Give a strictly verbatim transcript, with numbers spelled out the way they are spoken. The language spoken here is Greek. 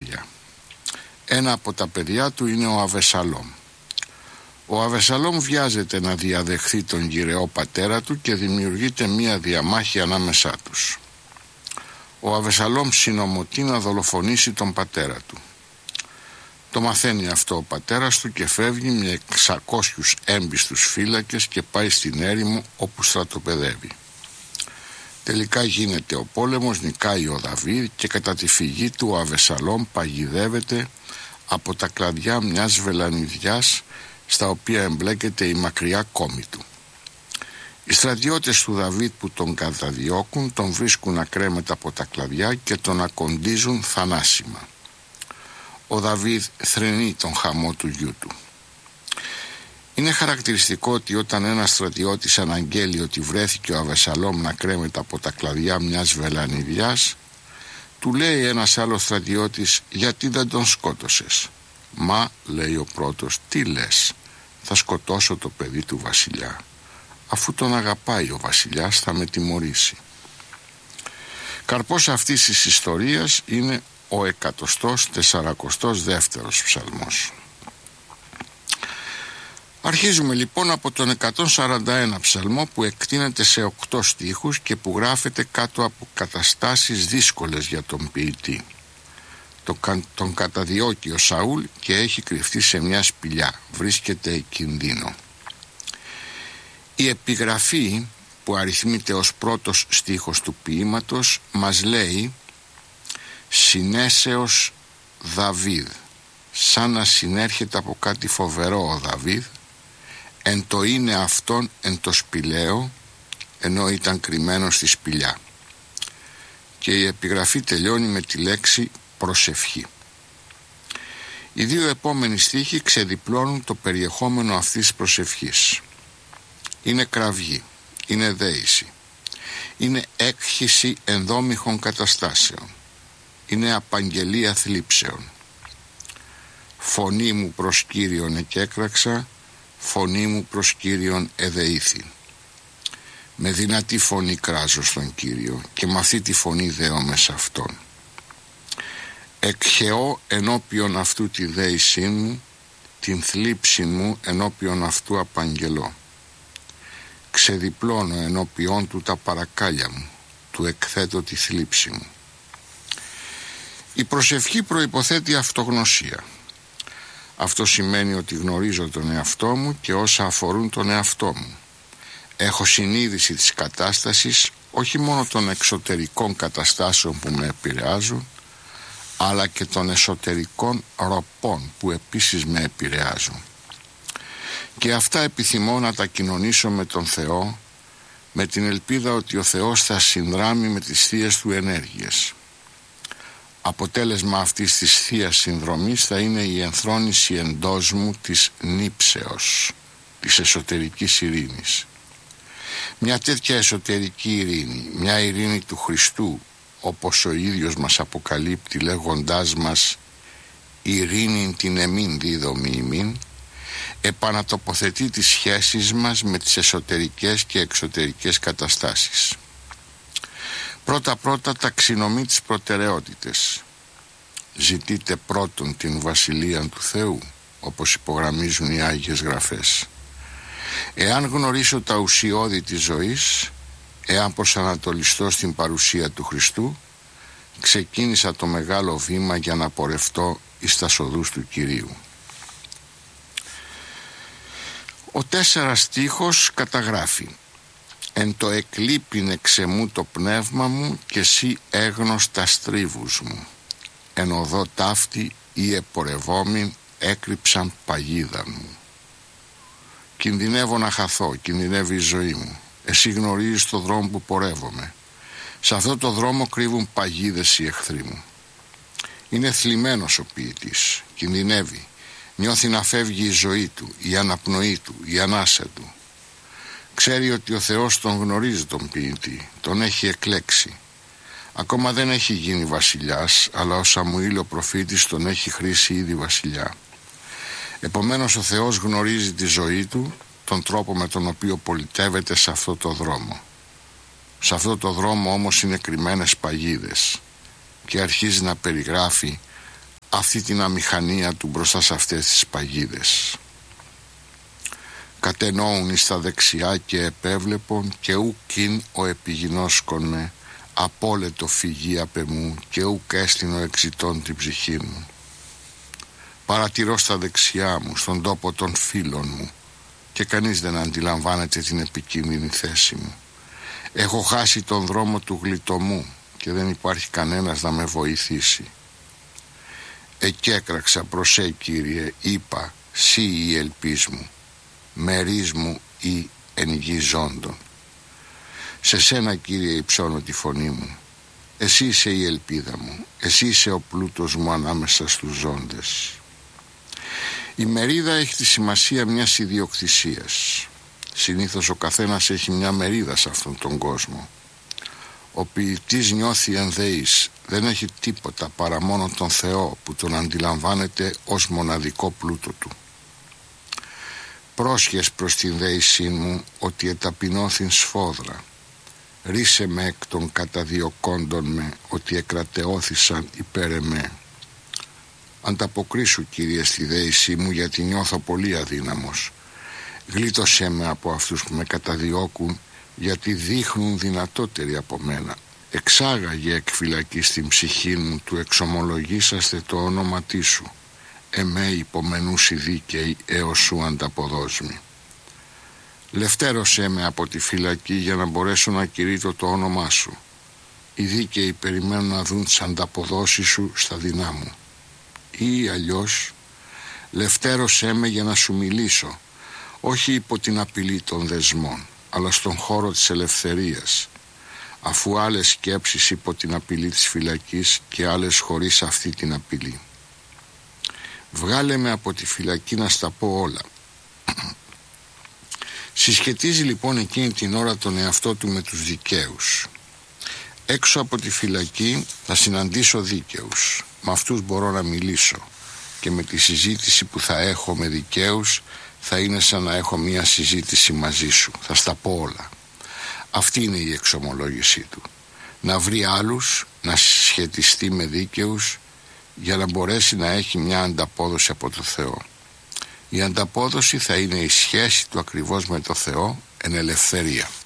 παιδιά. Ένα από τα παιδιά του είναι ο Αβεσαλόμ. Ο Αβεσαλόμ βιάζεται να διαδεχθεί τον γυρεό πατέρα του και δημιουργείται μία διαμάχη ανάμεσά τους. Ο Αβεσαλόμ συνομωτεί να δολοφονήσει τον πατέρα του. Το μαθαίνει αυτό ο πατέρας του και φεύγει με εξακόσιους έμπιστους φύλακες και πάει στην έρημο όπου στρατοπεδεύει. Τελικά γίνεται ο πόλεμος, νικάει ο Δαβίδ και κατά τη φυγή του ο Αβεσαλόμ παγιδεύεται από τα κλαδιά μιας βελανιδιάς στα οποία εμπλέκεται η μακριά κόμη του. Οι στρατιώτες του Δαβίδ που τον καταδιώκουν τον βρίσκουν ακρέμετα από τα κλαδιά και τον ακοντίζουν θανάσιμα. Ο Δαβίδ θρηνεί τον χαμό του γιού του. Είναι χαρακτηριστικό ότι όταν ένας στρατιώτης αναγγέλει ότι βρέθηκε ο Αβεσαλόμ να κρέμεται από τα κλαδιά μιας βελανιδιάς, του λέει ένας άλλος στρατιώτης, γιατί δεν τον σκότωσες? Μα, λέει ο πρώτος, τι λες, θα σκοτώσω το παιδί του βασιλιά. Αφού τον αγαπάει ο βασιλιάς θα με τιμωρήσει. Καρπός αυτής της ιστορίας είναι ο εκατοστός τεσσαρακοστός δεύτερος ψαλμός. Αρχίζουμε λοιπόν από τον εκατόν σαράντα ένα ψαλμό που εκτείνεται σε οκτώ στίχους και που γράφεται κάτω από καταστάσεις δύσκολες για τον ποιητή. Τον καταδιώκει ο Σαούλ και έχει κρυφτεί σε μια σπηλιά, βρίσκεται κινδύνο. Η επιγραφή που αριθμείται ως πρώτος στίχος του ποίηματος μας λέει «Συνέσεως Δαβίδ», σαν να συνέρχεται από κάτι φοβερό ο Δαβίδ, εν το είναι αυτόν εν το σπηλαίο, ενώ ήταν κρυμμένο στη σπηλιά. Και η επιγραφή τελειώνει με τη λέξη προσευχή. Οι δύο επόμενοι στίχοι ξεδιπλώνουν το περιεχόμενο αυτής της προσευχής. Είναι κραυγή, είναι δέηση, είναι έκχυση ενδόμηχων καταστάσεων, είναι απαγγελία θλίψεων. Φωνή μου προς Κύριον εκέκραξα, φωνή μου προς Κύριον εδεήθη. Με δυνατή φωνή κράζω στον Κύριο και με αυτή τη φωνή δέομαι σε Αυτόν. Εκχεώ ενώπιον αυτού τη δέησή μου, την θλίψη μου ενώπιον αυτού απαγγελώ. Ξεδιπλώνω ενώπιον του τα παρακάλια μου, του εκθέτω τη θλίψη μου. Η προσευχή προϋποθέτει αυτογνωσία. Αυτό σημαίνει ότι γνωρίζω τον εαυτό μου και όσα αφορούν τον εαυτό μου. Έχω συνείδηση της κατάστασης, όχι μόνο των εξωτερικών καταστάσεων που με επηρεάζουν, αλλά και των εσωτερικών ροπών που επίσης με επηρεάζουν. Και αυτά επιθυμώ να τα κοινωνήσω με τον Θεό, με την ελπίδα ότι ο Θεός θα συνδράμει με τις θείες του ενέργειες. Αποτέλεσμα αυτής της θείας συνδρομής θα είναι η ενθρόνηση εντός μου της νύψεως, της εσωτερικής ειρήνης. Μια τέτοια εσωτερική ειρήνη, μια ειρήνη του Χριστού, όπως ο ίδιος μας αποκαλύπτει λέγοντάς μας «ειρήνην την εμήν δίδομη ημίν», επανατοποθετεί τις σχέσεις μας με τις εσωτερικές και εξωτερικές καταστάσεις. Πρώτα-πρώτα ταξινομεί τις προτεραιότητες. Ζητείτε πρώτον την Βασιλεία του Θεού, όπως υπογραμμίζουν οι Άγιες Γραφές. Εάν γνωρίσω τα ουσιώδη της ζωής, εάν προσανατολιστώ στην παρουσία του Χριστού, ξεκίνησα το μεγάλο βήμα για να πορευτώ εις τας οδούς του Κυρίου. Ο τέσσερα στίχος καταγράφει «Εν το εκλείπειν εξεμού το πνεύμα μου και εσύ έγνωστα στρίβους μου. Εν οδό ταύτη ή επορευόμην έκρυψαν παγίδα μου». Κινδυνεύω να χαθώ, κινδυνεύει η ζωή μου. Εσύ γνωρίζεις το δρόμο που πορεύομαι. Σε αυτό το δρόμο κρύβουν παγίδες οι εχθροί μου. Είναι θλιμμένος ο ποιητής, κινδυνεύει. Νιώθει να φεύγει η ζωή του, η αναπνοή του, η ανάσα του. Ξέρει ότι ο Θεός τον γνωρίζει τον ποιητή, τον έχει εκλέξει. Ακόμα δεν έχει γίνει βασιλιάς, αλλά ο Σαμουήλ ο προφήτης τον έχει χρήσει ήδη βασιλιά. Επομένως ο Θεός γνωρίζει τη ζωή του, τον τρόπο με τον οποίο πολιτεύεται σε αυτό το δρόμο. Σε αυτό το δρόμο όμως είναι κρυμμένες παγίδες και αρχίζει να περιγράφει αυτή την αμηχανία του μπροστά σε αυτές τις παγίδες. Κατενόουν εις τα δεξιά και επέβλεπον και ουκ ο επιγινώσκον με απόλετο φυγή απ' εμού και ουκ έστεινο εξητών την ψυχή μου. Παρατηρώ στα δεξιά μου, στον τόπο των φίλων μου και κανείς δεν αντιλαμβάνεται την επικίνδυνη θέση μου. Έχω χάσει τον δρόμο του γλιτωμού και δεν υπάρχει κανένας να με βοηθήσει. Εκέκραξα προς σε, Κύριε, είπα, σύ η ελπίς μου, μερίς μου ή εν γη ζώντων. Σε σένα, Κύριε, υψώνω τη φωνή μου. Εσύ είσαι η ελπίδα μου, εσύ είσαι ο πλούτος μου ανάμεσα στους ζώντες. Η μερίδα έχει τη σημασία μιας ιδιοκτησίας. Συνήθως ο καθένας έχει μια μερίδα σε αυτόν τον κόσμο. Ο ποιητής νιώθει ενδεής, δεν έχει τίποτα παρά μόνο τον Θεό που τον αντιλαμβάνεται ως μοναδικό πλούτο του. Πρόσχες προς την δέησή μου ότι εταπεινώθην σφόδρα. Ρίσε με εκ των καταδιωκόντων με ότι εκρατεώθησαν υπέρ εμέ. Ανταποκρίσου, Κύριε, στη δέησή μου γιατί νιώθω πολύ αδύναμος. Γλίτωσέ με από αυτούς που με καταδιώκουν γιατί δείχνουν δυνατότεροι από μένα. Εξάγαγε εκ φυλακής στην ψυχή μου του εξομολογήσαστε το όνομα τι σου. Εμέ υπομενούσι δίκαιοι έως σου ανταποδόσμη. Λευτέρωσέ με από τη φυλακή για να μπορέσω να κηρύττω το όνομά σου. Οι δίκαιοι περιμένουν να δουν τις ανταποδόσεις σου στα δεινά μου. Ή αλλιώς λευτέρωσέ με για να σου μιλήσω, όχι υπό την απειλή των δεσμών, αλλά στον χώρο της ελευθερίας, αφού άλλες σκέψεις υπό την απειλή της φυλακής και άλλες χωρίς αυτή την απειλή. Βγάλε με από τη φυλακή να στα πω όλα. Συσχετίζει λοιπόν εκείνη την ώρα τον εαυτό του με τους δικαίους. Έξω από τη φυλακή θα συναντήσω δίκαιους. Με αυτούς μπορώ να μιλήσω και με τη συζήτηση που θα έχω με δικαίους θα είναι σαν να έχω μία συζήτηση μαζί σου. Θα στα πω όλα. Αυτή είναι η εξομολόγησή του. Να βρει άλλους, να σχετιστεί με δίκαιους για να μπορέσει να έχει μια ανταπόδοση από το Θεό. Η ανταπόδοση θα είναι η σχέση του ακριβώς με το Θεό εν ελευθερία.